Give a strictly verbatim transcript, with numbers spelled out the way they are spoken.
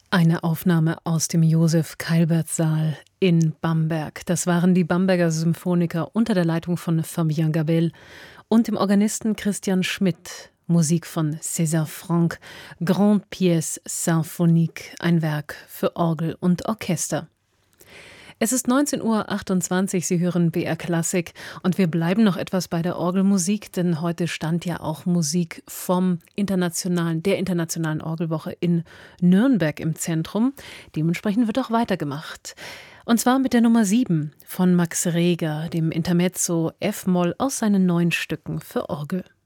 Eine Aufnahme aus dem Josef-Keilberth-Saal in Bamberg. Das waren die Bamberger Symphoniker unter der Leitung von Fabien Gabel und dem Organisten Christian Schmidt. Musik von César Franck, Grande Pièce Symphonique, ein Werk für Orgel und Orchester. Es ist neunzehn Uhr achtundzwanzig, Sie hören B R Klassik und wir bleiben noch etwas bei der Orgelmusik, denn heute stand ja auch Musik vom internationalen, der internationalen Orgelwoche in Nürnberg im Zentrum. Dementsprechend wird auch weitergemacht. Und zwar mit der Nummer sieben von Max Reger, dem Intermezzo F-Moll aus seinen neun Stücken für Orgel.